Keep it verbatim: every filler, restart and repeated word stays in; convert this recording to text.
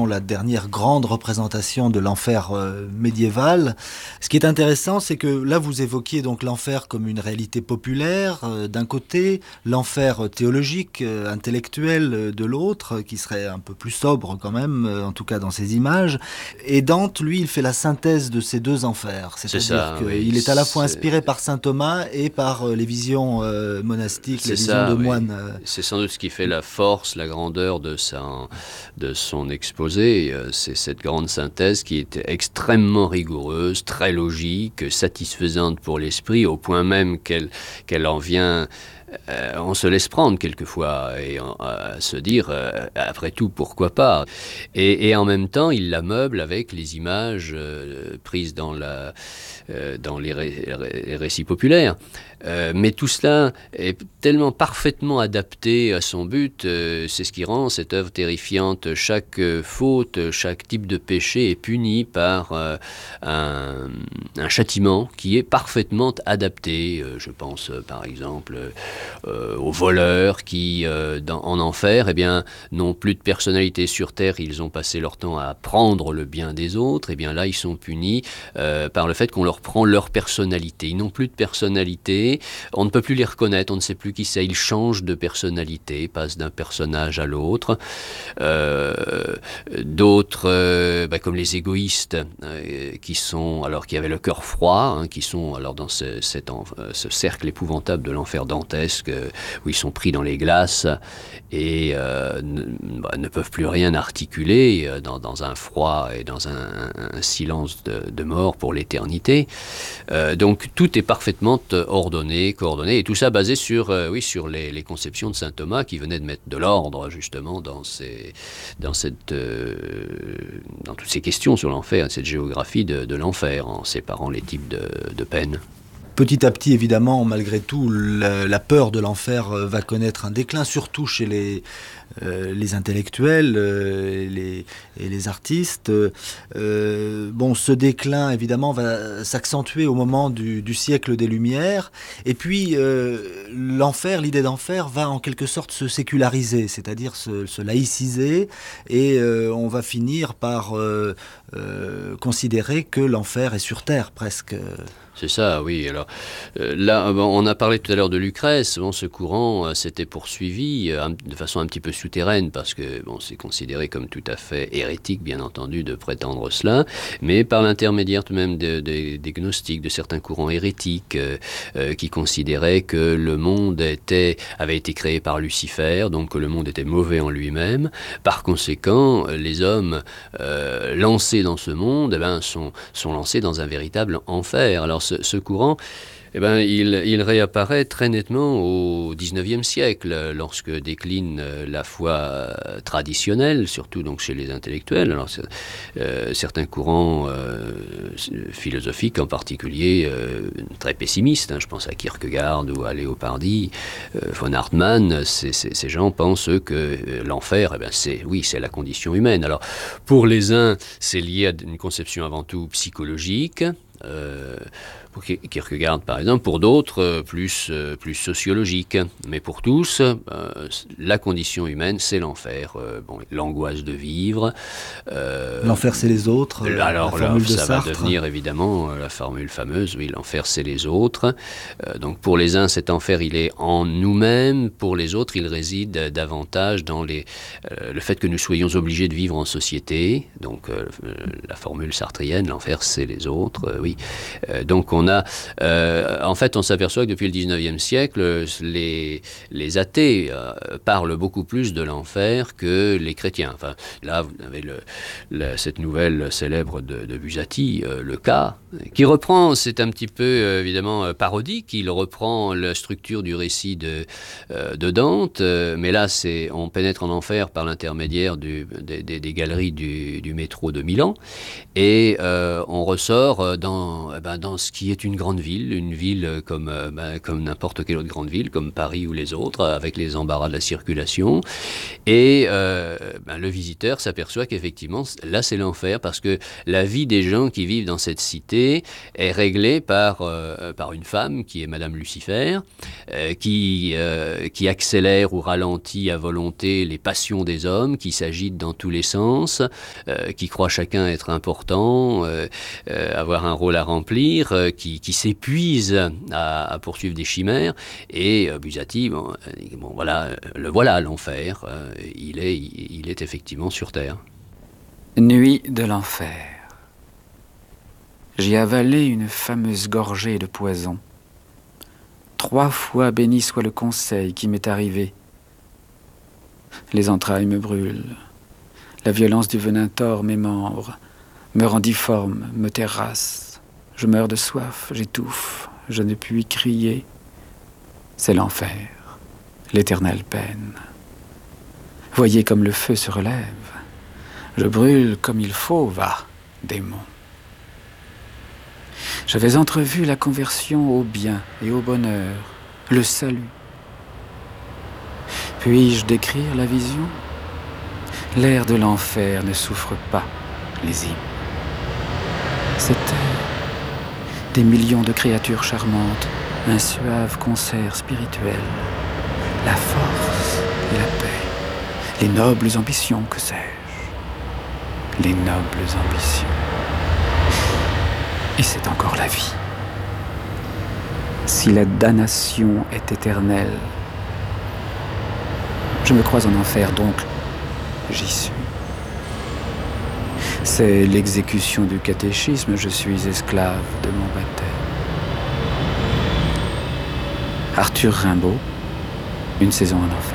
disons, la dernière grande représentation de l'enfer euh, médiéval. Ce qui est intéressant, c'est que là, vous évoquiez donc l'enfer comme une réalité populaire euh, d'un côté, l'enfer théologique, euh, intellectuel euh, de l'autre, qui serait un peu plus sobre quand même, euh, en tout cas dans ses images. Et Dante, lui, il fait la synthèse de ces deux enfers. C'est-à-dire qu'il oui, est à la fois inspiré par saint Thomas et par euh, les visions euh, monastiques, les visions ça, de oui. moines. Euh. C'est sans doute ce qui fait la force, la grandeur de, sa, de son exposé. C'est cette grande synthèse qui est extrêmement rigoureuse, très logique, satisfaisante pour l'esprit, au point même qu'elle qu'elle en vient... Euh, on se laisse prendre quelquefois et on, à se dire euh, après tout pourquoi pas, et, et en même temps il la meuble avec les images euh, prises dans, la, euh, dans les, ré, les récits populaires, euh, mais tout cela est tellement parfaitement adapté à son but, euh, c'est ce qui rend cette œuvre terrifiante. Chaque euh, faute, chaque type de péché est puni par euh, un, un châtiment qui est parfaitement adapté. Euh, je pense euh, par exemple Euh, aux voleurs qui, euh, dans, en enfer, eh bien, n'ont plus de personnalité sur terre, ils ont passé leur temps à prendre le bien des autres, eh bien là, ils sont punis euh, par le fait qu'on leur prend leur personnalité. Ils n'ont plus de personnalité, on ne peut plus les reconnaître, on ne sait plus qui c'est, ils changent de personnalité, passent d'un personnage à l'autre. Euh, d'autres, euh, bah, comme les égoïstes, euh, qui sont, alors qui avaient le cœur froid, hein, qui sont alors dans ce, cet en, ce cercle épouvantable de l'enfer dantesque, où ils sont pris dans les glaces et euh, ne, bah, ne peuvent plus rien articuler euh, dans, dans un froid et dans un, un silence de, de mort pour l'éternité. Euh, donc tout est parfaitement ordonné, coordonné, et tout ça basé sur, euh, oui, sur les, les conceptions de saint Thomas qui venait de mettre de l'ordre justement dans, ces, dans, cette, euh, dans toutes ces questions sur l'enfer, cette géographie de, de l'enfer, en séparant les types de, de peines. Petit à petit, évidemment, malgré tout, la, la peur de l'enfer va connaître un déclin, surtout chez les, euh, les intellectuels euh, et, les, et les artistes. Euh, bon, ce déclin, évidemment, va s'accentuer au moment du, du siècle des Lumières. Et puis, euh, l'enfer, l'idée d'enfer, va en quelque sorte se séculariser, c'est-à-dire se, se laïciser, et euh, on va finir par euh, euh, considérer que l'enfer est sur terre, presque. C'est ça, oui. Alors euh, là, bon, on a parlé tout à l'heure de Lucrèce. Bon, ce courant euh, s'était poursuivi euh, de façon un petit peu souterraine parce que bon, c'est considéré comme tout à fait hérétique, bien entendu, de prétendre cela. Mais par l'intermédiaire tout de même de, de, des gnostiques, de certains courants hérétiques euh, euh, qui considéraient que le monde était, avait été créé par Lucifer, donc que le monde était mauvais en lui-même. Par conséquent, les hommes euh, lancés dans ce monde, eh ben, sont, sont lancés dans un véritable enfer. Alors Ce, ce courant, eh ben, il, il réapparaît très nettement au dix-neuvième siècle, lorsque décline la foi traditionnelle, surtout donc chez les intellectuels. Alors, euh, certains courants euh, philosophiques, en particulier euh, très pessimistes, hein, je pense à Kierkegaard ou à Leopardi, euh, von Hartmann, ces, ces, ces gens pensent eux, que l'enfer, eh ben, c'est, oui, c'est la condition humaine. Alors, pour les uns, c'est lié à une conception avant tout psychologique. Euh, pour Kierkegaard par exemple, pour d'autres euh, plus, euh, plus sociologique, mais pour tous euh, la condition humaine c'est l'enfer, euh, bon, l'angoisse de vivre, euh, l'enfer c'est les autres, alors là, ça va devenir évidemment la formule fameuse, oui, l'enfer c'est les autres, euh, donc pour les uns cet enfer il est en nous-mêmes, pour les autres il réside davantage dans les, euh, le fait que nous soyons obligés de vivre en société, donc euh, la formule sartrienne, l'enfer c'est les autres, euh, oui, euh, donc on a, euh, en fait, on s'aperçoit que depuis le dix-neuvième siècle, les, les athées euh, parlent beaucoup plus de l'enfer que les chrétiens. Enfin, là, vous avez le, le, cette nouvelle célèbre de, de Buzzati, euh, le cas, qui reprend, c'est un petit peu euh, évidemment parodique, il reprend la structure du récit de, euh, de Dante, euh, mais là, c'est, on pénètre en enfer par l'intermédiaire du, des, des, des galeries du, du métro de Milan, et euh, on ressort dans dans, eh ben, dans ce qui est une grande ville, une ville comme, euh, ben, comme n'importe quelle autre grande ville, comme Paris ou les autres, avec les embarras de la circulation. Et euh, ben, le visiteur s'aperçoit qu'effectivement, là c'est l'enfer, parce que la vie des gens qui vivent dans cette cité est réglée par, euh, par une femme qui est Madame Lucifer, euh, qui, euh, qui accélère ou ralentit à volonté les passions des hommes, qui s'agitent dans tous les sens, euh, qui croient chacun être important, euh, euh, avoir un rôle à remplir, euh, qui, qui s'épuise à, à poursuivre des chimères. Et euh, Buzzati, bon, euh, bon, voilà, le voilà l'enfer. Euh, il est, il, il est effectivement sur Terre. Nuit de l'enfer. J'ai avalé une fameuse gorgée de poison. Trois fois béni soit le conseil qui m'est arrivé. Les entrailles me brûlent. La violence du venin tord mes membres, me rend difforme, me terrasse. Je meurs de soif, j'étouffe, je ne puis crier. C'est l'enfer, l'éternelle peine. Voyez comme le feu se relève. Je brûle comme il faut, va, démon. J'avais entrevu la conversion au bien et au bonheur, le salut. Puis-je décrire la vision? L'air de l'enfer ne souffre pas les hymnes. C'était des millions de créatures charmantes, un suave concert spirituel, la force et la paix, les nobles ambitions, que sais-je, les nobles ambitions. Et c'est encore la vie. Si la damnation est éternelle, je me crois en enfer, donc j'y suis. C'est l'exécution du catéchisme, je suis esclave de mon baptême. Arthur Rimbaud, Une saison en enfer.